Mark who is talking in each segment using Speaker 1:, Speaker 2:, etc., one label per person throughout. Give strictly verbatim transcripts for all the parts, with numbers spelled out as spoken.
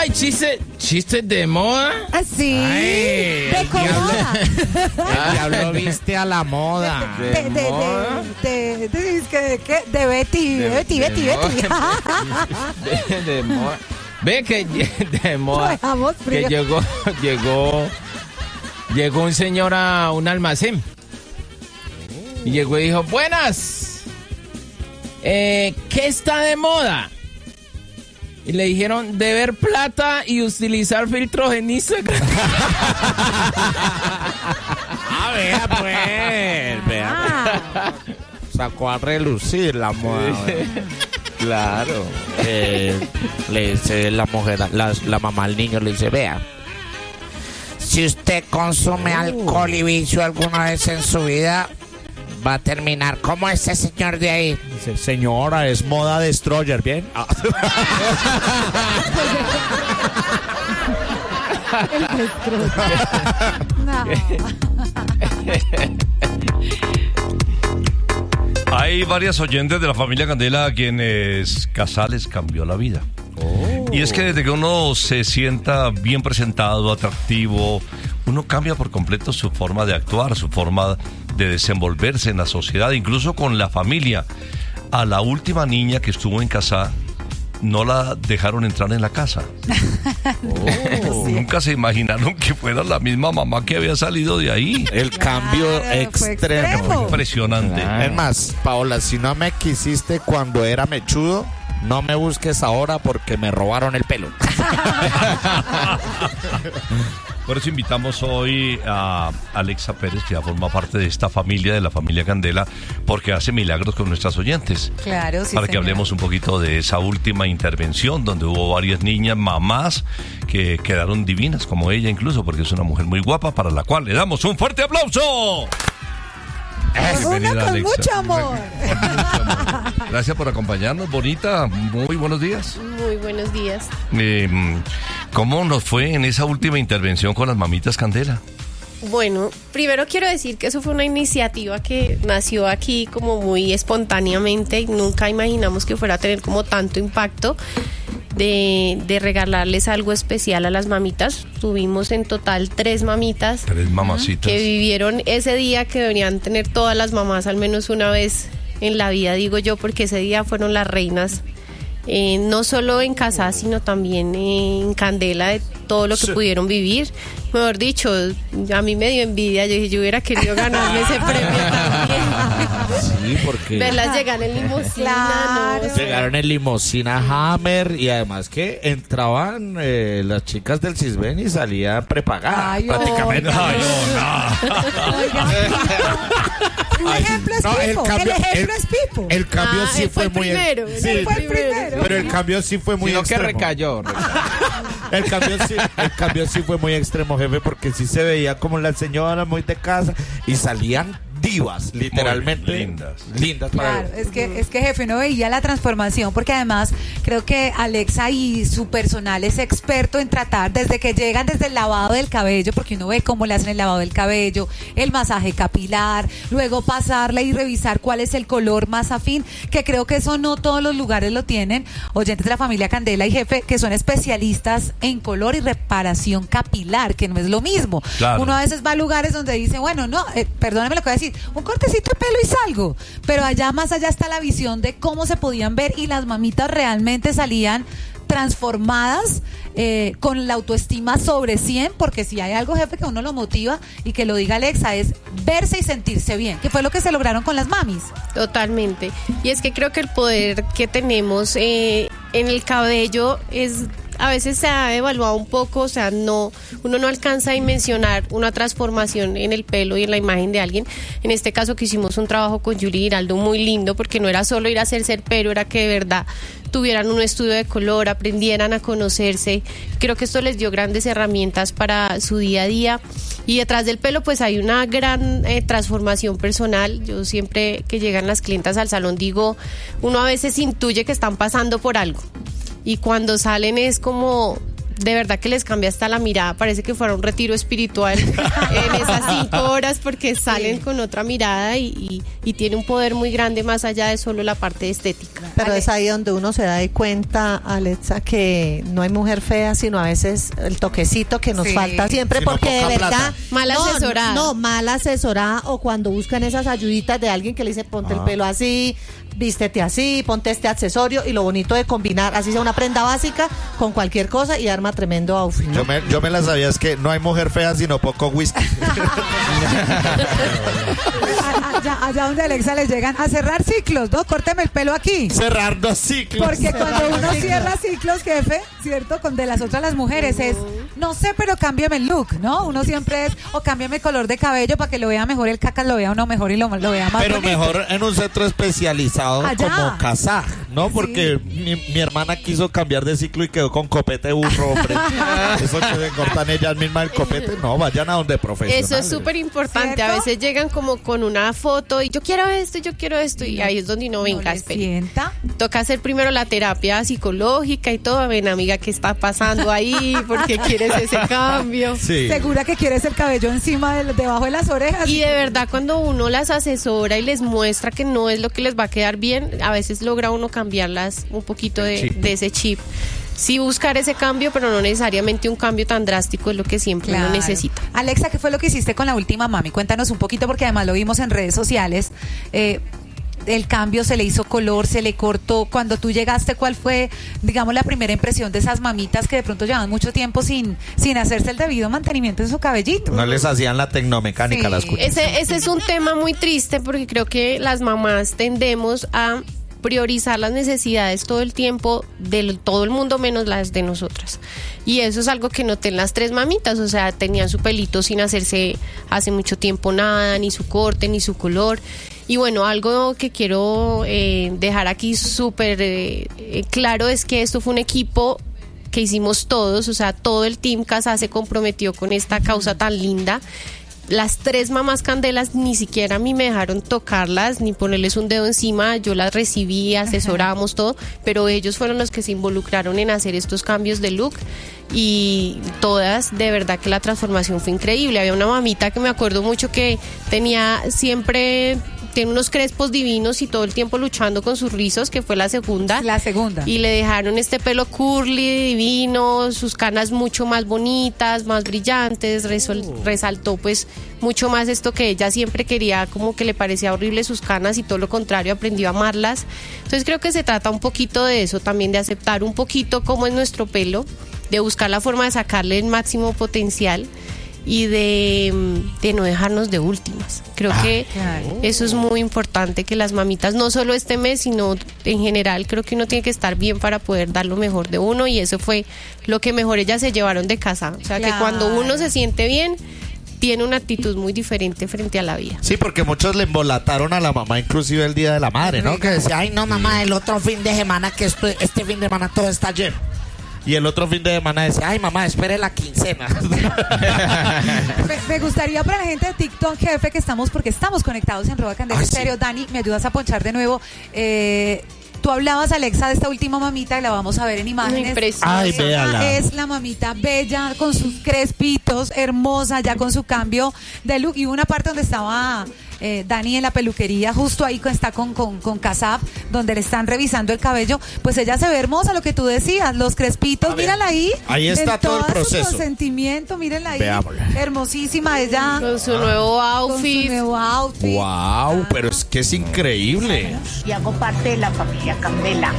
Speaker 1: Ay, chiste, chistes de moda.
Speaker 2: ¿Así?
Speaker 3: Ay,
Speaker 2: ¿De
Speaker 3: el
Speaker 2: cómo?
Speaker 3: El diablo viste a la moda.
Speaker 2: De, de, de, de, de, de, de, ¿qué? De Betty,
Speaker 1: De-
Speaker 2: Betty,
Speaker 1: de
Speaker 2: Betty,
Speaker 1: moda.
Speaker 2: Betty.
Speaker 1: De, de moda. Ve que de moda.
Speaker 2: Lo dejamos
Speaker 1: Que
Speaker 2: frío.
Speaker 1: llegó, llegó, llegó un señor a un almacén. Y llegó y dijo, buenas. Eh, ¿qué está de moda? Y le dijeron, deber plata y utilizar filtros en Instagram.
Speaker 3: Ah, vea pues, vea.
Speaker 2: Ah,
Speaker 3: Sacó a relucir la moda. güey.
Speaker 1: Claro.
Speaker 3: Eh, le dice la mujer, la, la mamá al niño le dice, vea, si usted consume alcohol y vicio alguna vez en su vida, va a terminar como ese señor de ahí. Dice, señora, es moda destroyer, ¿bien? Ah.
Speaker 2: no.
Speaker 4: Hay varias oyentes de la familia Candela a quienes Casales cambió la vida. Y es que desde que uno se sienta bien presentado, atractivo, uno cambia por completo su forma de actuar, su forma de desenvolverse en la sociedad, incluso con la familia. A la última niña que estuvo en casa, no la dejaron entrar en la casa. Oh, nunca se imaginaron que fuera la misma mamá que había salido de ahí.
Speaker 3: El cambio
Speaker 2: Claro, fue
Speaker 3: extremo.
Speaker 2: extremo.
Speaker 4: Impresionante.
Speaker 1: Claro.
Speaker 3: Es más, Paola, si no me quisiste cuando era mechudo, no me busques ahora porque me robaron el pelo.
Speaker 4: Por eso invitamos hoy a Alexa Pérez, que ya forma parte de esta familia, de la familia Candela, porque hace milagros con nuestras oyentes.
Speaker 2: Claro, sí,
Speaker 4: Para que
Speaker 2: señor.
Speaker 4: hablemos un poquito de esa última intervención, donde hubo varias niñas, mamás, que quedaron divinas, como ella incluso, porque es una mujer muy guapa, para la cual le damos un fuerte aplauso.
Speaker 2: Una
Speaker 4: Bienvenida,
Speaker 2: con
Speaker 4: Alexa.
Speaker 2: mucho amor.
Speaker 4: Con mucho amor. Gracias por acompañarnos, bonita. Muy buenos días.
Speaker 5: Muy buenos días.
Speaker 4: Eh, ¿Cómo nos fue en esa última intervención con las mamitas Candela?
Speaker 5: Bueno, primero quiero decir que eso fue una iniciativa que nació aquí como muy espontáneamente y nunca imaginamos que fuera a tener como tanto impacto de, de regalarles algo especial a las mamitas. Tuvimos en total tres mamitas
Speaker 4: Tres mamacitas.
Speaker 5: que vivieron ese día que deberían tener todas las mamás al menos una vez en la vida, digo yo, porque ese día fueron las reinas. Eh, no solo en casa, sino también en Candela, de todo lo que
Speaker 4: Sí.
Speaker 5: pudieron vivir. Mejor dicho, a mí me dio envidia. Yo dije, yo hubiera querido ganarme ese premio también.
Speaker 3: Sí, porque
Speaker 5: Verlas llegar en limusina.
Speaker 2: Claro.
Speaker 5: no, o sea,
Speaker 3: llegaron en limusina Hammer y además que entraban eh, las chicas del Cisben y salían prepagadas
Speaker 2: Ay,
Speaker 3: prácticamente.
Speaker 2: oiga.
Speaker 4: Ay, no,
Speaker 2: Oiga, un ejemplo es
Speaker 3: No,
Speaker 2: Pipo. El, ejemplo es Pipo.
Speaker 3: El cambio
Speaker 5: Ah,
Speaker 3: sí
Speaker 5: él fue
Speaker 3: fue,
Speaker 5: el
Speaker 3: muy
Speaker 5: primero,
Speaker 3: sí,
Speaker 5: él
Speaker 2: fue el primero.
Speaker 3: pero el cambio sí fue muy
Speaker 1: Sino que
Speaker 3: extremo.
Speaker 1: recayó. recayó.
Speaker 3: El cambio sí, el cambio sí fue muy extremo, jefe, porque sí se veía como la señora muy de casa y salían divas, literalmente
Speaker 4: Muy lindas.
Speaker 3: lindas para
Speaker 2: Claro, es que, es que jefe, uno veía la transformación porque además creo que Alexa y su personal es experto en tratar desde que llegan desde el lavado del cabello, porque uno ve cómo le hacen el lavado del cabello, el masaje capilar, luego pasarle y revisar cuál es el color más afín, que creo que eso no todos los lugares lo tienen. Oyentes de la familia Candela y jefe que son especialistas en color y reparación capilar, que no es lo mismo.
Speaker 4: Claro.
Speaker 2: Uno a veces va a lugares donde dice, bueno, no, eh, perdóneme lo que voy a decir, un cortecito de pelo y salgo, pero allá más allá está la visión de cómo se podían ver y las mamitas realmente salían transformadas, eh, con la autoestima sobre cien, porque si hay algo, jefe, que uno lo motiva y que lo diga Alexa, es verse y sentirse bien, que fue lo que se lograron con las mamis.
Speaker 5: totalmente. Y es que creo que el poder que tenemos eh, en el cabello es... A veces se ha evaluado un poco, o sea, no, uno no alcanza a dimensionar una transformación en el pelo y en la imagen de alguien. En este caso que hicimos un trabajo con Yuri Giraldo muy lindo, porque no era solo ir a hacerse el pelo, era que de verdad tuvieran un estudio de color, aprendieran a conocerse. Creo que esto les dio grandes herramientas para su día a día. Y detrás del pelo pues hay una gran eh, transformación personal. Yo siempre que llegan las clientas al salón digo, uno a veces intuye que están pasando por algo. Y cuando salen es como, de verdad que les cambia hasta la mirada, parece que fuera un retiro espiritual en esas cinco horas porque salen con otra mirada y, y, y tiene un poder muy grande más allá de solo la parte estética.
Speaker 6: Pero
Speaker 5: Ale.
Speaker 6: es ahí donde uno se da cuenta, Alexa, que no hay mujer fea, sino a veces el toquecito que nos
Speaker 2: Sí.
Speaker 6: falta siempre,
Speaker 7: Sino
Speaker 6: porque de
Speaker 7: poca
Speaker 6: verdad...
Speaker 7: plata.
Speaker 5: Mal
Speaker 6: no,
Speaker 5: asesorada.
Speaker 6: No, mal asesorada, o cuando buscan esas ayuditas de alguien que le dice, ponte el
Speaker 7: Ah.
Speaker 6: pelo así, vístete así, ponte este accesorio, y lo bonito de combinar, así sea una prenda básica, con cualquier cosa y arma tremendo outfit, ¿no?
Speaker 7: Yo me, yo me la sabía, es que no hay mujer fea sino poco whisky.
Speaker 2: allá, allá donde Alexa les llegan a cerrar ciclos, ¿no? Córteme el pelo aquí.
Speaker 7: Cerrar dos ciclos.
Speaker 2: Porque cuando uno cierra ciclos, jefe, ¿cierto? Con de las otras las mujeres es, no sé, pero cámbiame el look, ¿no? Uno siempre es, o cámbiame el color de cabello para que lo vea mejor, el cacas lo vea uno mejor y lo, lo vea más
Speaker 7: Pero
Speaker 2: bonito.
Speaker 7: mejor en un centro especializado
Speaker 2: Allá.
Speaker 7: como Kazaj, ¿no? Porque mi, mi hermana quiso cambiar de ciclo y quedó con copete de burro, hombre. Eso que se cortan ellas mismas el copete. No, vayan a donde profesionales.
Speaker 5: Eso es súper importante.
Speaker 2: ¿Cierto?
Speaker 5: A veces llegan como con una foto y yo quiero esto, yo quiero esto, y ahí es donde uno
Speaker 2: No
Speaker 5: venga,
Speaker 2: le
Speaker 5: espere.
Speaker 2: sienta.
Speaker 5: Toca hacer primero la terapia psicológica y todo. Ven, amiga, ¿qué está pasando ahí? ¿Por qué quieres ese cambio?
Speaker 7: Sí.
Speaker 2: Segura que quieres el cabello encima, de, debajo de las orejas.
Speaker 5: Y de verdad, cuando uno las asesora y les muestra que no es lo que les va a quedar bien, a veces logra uno cambiarlas un poquito de, de ese chip. Sí, buscar ese cambio, pero no necesariamente un cambio tan drástico es lo que siempre
Speaker 2: Claro.
Speaker 5: uno necesita.
Speaker 2: Alexa, ¿qué fue lo que hiciste con la última mami? Cuéntanos un poquito, porque además lo vimos en redes sociales. Eh, el cambio se le hizo color, se le cortó. Cuando tú llegaste, ¿cuál fue, digamos, la primera impresión de esas mamitas que de pronto llevan mucho tiempo sin, sin hacerse el debido mantenimiento en su cabellito?
Speaker 7: No les hacían la tecnomecánica
Speaker 2: Sí.
Speaker 7: a las cuchillas.
Speaker 5: Ese, ese es un tema muy triste porque creo que las mamás tendemos a priorizar las necesidades todo el tiempo de todo el mundo menos las de nosotras. Y eso es algo que noté en las tres mamitas, o sea, tenían su pelito sin hacerse hace mucho tiempo nada, ni su corte, ni su color. Y bueno, algo que quiero eh, dejar aquí súper eh, eh, claro es que esto fue un equipo que hicimos todos, o sea, todo el Team Casa se comprometió con esta causa tan linda. Las tres mamás Candelas ni siquiera a mí me dejaron tocarlas ni ponerles un dedo encima, yo las recibí, asesoramos todo, pero ellos fueron los que se involucraron en hacer estos cambios de look y todas, de verdad que la transformación fue increíble. Había una mamita que me acuerdo mucho que tenía siempre, tiene unos crespos divinos y todo el tiempo luchando con sus rizos, que fue la segunda.
Speaker 2: La segunda.
Speaker 5: Y le dejaron este pelo curly, divino, sus canas mucho más bonitas, más brillantes, resol- resaltó pues mucho más esto que ella siempre quería, como que le parecía horrible sus canas y todo lo contrario, aprendió a amarlas. Entonces creo que se trata un poquito de eso, también de aceptar un poquito cómo es nuestro pelo, de buscar la forma de sacarle el máximo potencial y de, de no dejarnos de últimas. Creo que
Speaker 2: claro.
Speaker 5: eso es muy importante, que las mamitas, no solo este mes, sino en general, creo que uno tiene que estar bien para poder dar lo mejor de uno, y eso fue lo que mejor ellas se llevaron de casa. O sea,
Speaker 2: Claro.
Speaker 5: que cuando uno se siente bien, tiene una actitud muy diferente frente a la vida.
Speaker 7: Sí, porque muchos le embolataron a la mamá, inclusive el Día de la Madre, ¿no? Que decía, ay,
Speaker 3: Ay, no, mamá, el otro fin de semana que estoy, este fin de semana todo está lleno.
Speaker 7: y el otro fin de semana decía,
Speaker 3: Ay, mamá, espere la quincena.
Speaker 2: Me, me gustaría para la gente de TikTok, jefe, que estamos, porque estamos conectados en Roda Candela
Speaker 7: Ay, sí.
Speaker 2: Estéreo. Dani, ¿me ayudas a ponchar de nuevo? Eh, tú hablabas, Alexa, de esta última mamita y la vamos a ver en imágenes.
Speaker 5: Preciosa.
Speaker 7: Ay, véala.
Speaker 2: Es la mamita bella, con sus crespitos, hermosa, ya con su cambio de look. Y una parte donde estaba eh, Dani en la peluquería, justo ahí con- está con, con, con Casap, donde le están revisando el cabello. Pues ella se ve hermosa, lo que tú decías, los crespitos,
Speaker 7: A ver,
Speaker 2: mírala ahí.
Speaker 7: ahí está
Speaker 2: en
Speaker 7: todo el
Speaker 2: su
Speaker 7: proceso.
Speaker 2: consentimiento, mírenla ahí.
Speaker 7: Veámosla.
Speaker 2: Hermosísima ella.
Speaker 5: Con su nuevo
Speaker 2: Con su
Speaker 5: outfit.
Speaker 2: nuevo outfit.
Speaker 7: wow, pero es que es increíble.
Speaker 8: y hago parte de la familia Candela.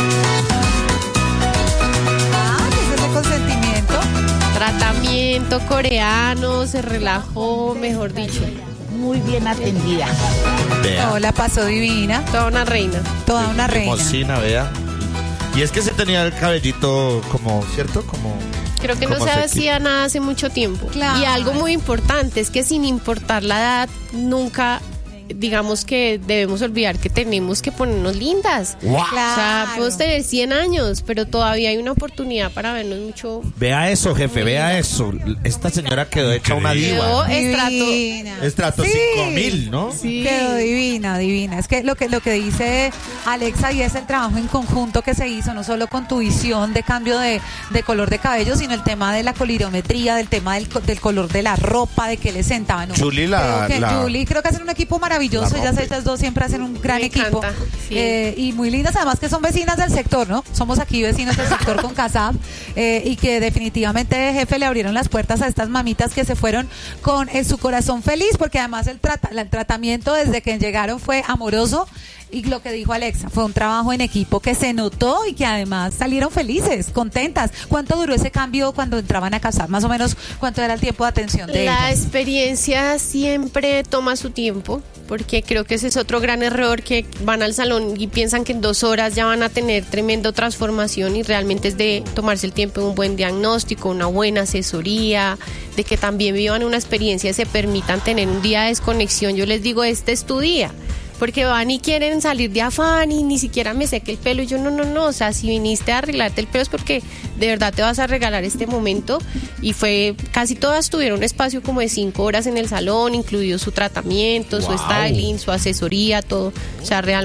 Speaker 2: Ah, ese es el consentimiento.
Speaker 5: Tratamiento coreano, se relajó, mejor dicho.
Speaker 8: Muy bien atendida.
Speaker 7: Vea.
Speaker 2: No, la pasó divina.
Speaker 5: Toda una reina.
Speaker 2: Toda una reina.
Speaker 7: Limosina, vea. Y es que se tenía el cabellito como, ¿cierto? Como...
Speaker 5: Creo que no
Speaker 7: ¿Cómo
Speaker 5: se
Speaker 7: se
Speaker 5: hacía nada hace mucho tiempo.
Speaker 2: Claro.
Speaker 5: Y algo muy importante es que sin importar la edad, nunca, digamos que debemos olvidar que tenemos que ponernos lindas.
Speaker 7: ¡Wow!
Speaker 5: O sea,
Speaker 2: Claro.
Speaker 5: podemos tener cien años, pero todavía hay una oportunidad para vernos mucho.
Speaker 7: Vea eso, jefe, vea eso. Esta señora quedó hecha una
Speaker 5: Quedó
Speaker 7: diva.
Speaker 5: estrato.
Speaker 2: Divina.
Speaker 7: Estrato
Speaker 2: Sí.
Speaker 7: cinco mil, ¿no?
Speaker 5: Sí.
Speaker 2: Quedó divina, divina. Es que lo que lo que dice Alexa y es el trabajo en conjunto que se hizo, no solo con tu visión de cambio de, de color de cabello, sino el tema de la colirometría, del tema del, co- del color de la ropa, de que le sentaban. ¿no?
Speaker 7: Julie, la-
Speaker 2: creo que
Speaker 7: la-
Speaker 2: Julie, creo que hacen un equipo maravilloso. maravilloso,
Speaker 7: La
Speaker 2: ellas,
Speaker 7: rompen.
Speaker 2: ellas dos siempre hacen un gran
Speaker 5: Me
Speaker 2: equipo.
Speaker 5: encanta, sí.
Speaker 2: Eh, y muy lindas, además que son vecinas del sector, ¿no? Somos aquí vecinos del sector con Casab, eh, y que definitivamente, jefe, le abrieron las puertas a estas mamitas que se fueron con eh, su corazón feliz, porque además el, trata, el tratamiento desde que llegaron fue amoroso. Y lo que dijo Alexa, fue un trabajo en equipo que se notó y que además salieron felices, contentas. ¿Cuánto duró ese cambio cuando entraban a casar? Más o menos, ¿cuánto era el tiempo de atención de
Speaker 5: La
Speaker 2: ellas?
Speaker 5: experiencia siempre toma su tiempo, porque creo que ese es otro gran error, que van al salón y piensan que en dos horas ya van a tener tremenda transformación, y realmente es de tomarse el tiempo en un buen diagnóstico, una buena asesoría, de que también vivan una experiencia y se permitan tener un día de desconexión. Yo les digo, este es tu día. Porque van y quieren salir de afán y ni siquiera me seque el pelo. Y yo, no, no, no. O sea, si viniste a arreglarte el pelo es porque de verdad te vas a regalar este momento. Y fue, casi todas tuvieron un espacio como de cinco horas en el salón, incluido su tratamiento, su
Speaker 4: Wow.
Speaker 5: styling, su asesoría, todo. O sea, realmente.